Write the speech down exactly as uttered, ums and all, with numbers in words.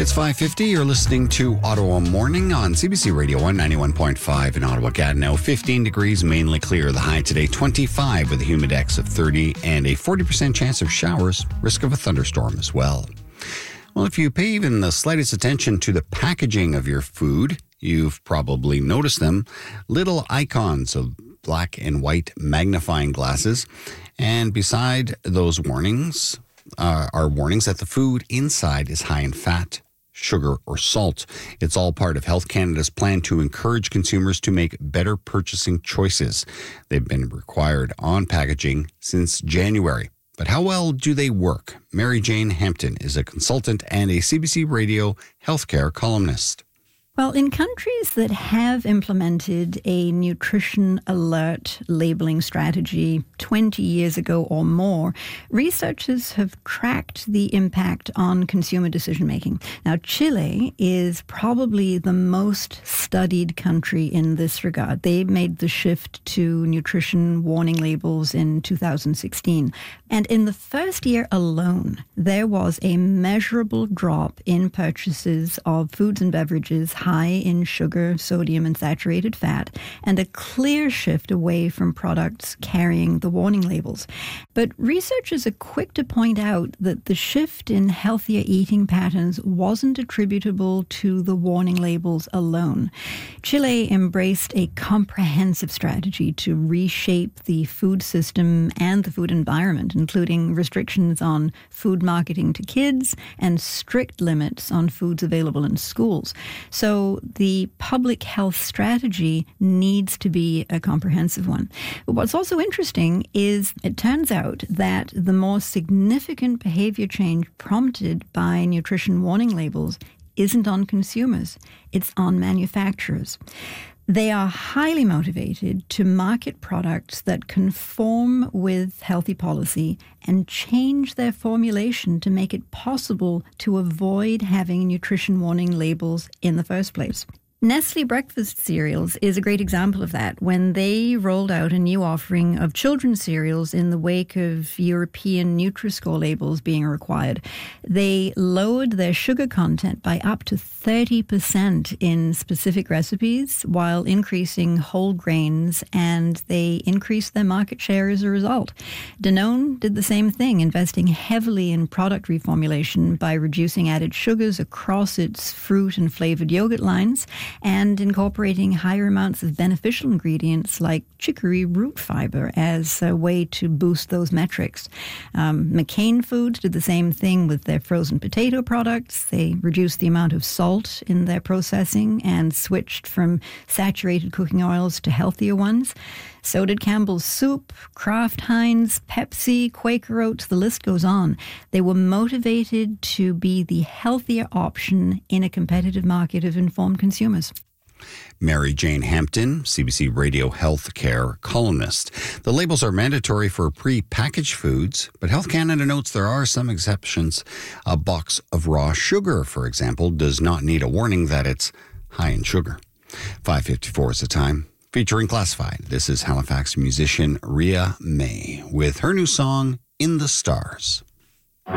It's five fifty. You're listening to Ottawa Morning on C B C Radio one ninety-one point five in Ottawa. Gatineau. fifteen degrees, mainly clear. The high today, twenty-five with a humidex of thirty and a forty percent chance of showers. Risk of a thunderstorm as well. Well, if you pay even the slightest attention to the packaging of your food, you've probably noticed them. Little icons of black and white magnifying glasses. And beside those warnings uh, are warnings that the food inside is high in fat, sugar, or salt. It's all part of Health Canada's plan to encourage consumers to make better purchasing choices. They've been required on packaging since January. But how well do they work? Mary Jane Hampton is a consultant and a C B C Radio healthcare columnist. Well, in countries that have implemented a nutrition alert labeling strategy twenty years ago or more, researchers have tracked the impact on consumer decision-making. Now, Chile is probably the most studied country in this regard. They made the shift to nutrition warning labels in two thousand sixteen. And in the first year alone, there was a measurable drop in purchases of foods and beverages high in sugar, sodium, and saturated fat, and a clear shift away from products carrying the warning labels. But researchers are quick to point out that the shift in healthier eating patterns wasn't attributable to the warning labels alone. Chile embraced a comprehensive strategy to reshape the food system and the food environment, including restrictions on food marketing to kids and strict limits on foods available in schools. So the public health strategy needs to be a comprehensive one. But what's also interesting is it turns out that the more significant behavior change prompted by nutrition warning labels isn't on consumers, it's on manufacturers. They are highly motivated to market products that conform with healthy policy and change their formulation to make it possible to avoid having nutrition warning labels in the first place. Nestle breakfast cereals is a great example of that. When they rolled out a new offering of children's cereals in the wake of European Nutri-Score labels being required, they lowered their sugar content by up to thirty percent in specific recipes while increasing whole grains, and they increased their market share as a result. Danone did the same thing, investing heavily in product reformulation by reducing added sugars across its fruit and flavored yogurt lines, and incorporating higher amounts of beneficial ingredients like chicory root fiber as a way to boost those metrics. Um, McCain Foods did the same thing with their frozen potato products. They reduced the amount of salt in their processing and switched from saturated cooking oils to healthier ones. So did Campbell's Soup, Kraft Heinz, Pepsi, Quaker Oats, the list goes on. They were motivated to be the healthier option in a competitive market of informed consumers. Mary Jane Hampton, C B C Radio healthcare columnist. The labels are mandatory for pre-packaged foods, but Health Canada notes there are some exceptions. A box of raw sugar, for example, does not need a warning that it's high in sugar. five fifty-four is the time. Featuring Classified, this is Halifax musician Ria May with her new song, In the Stars.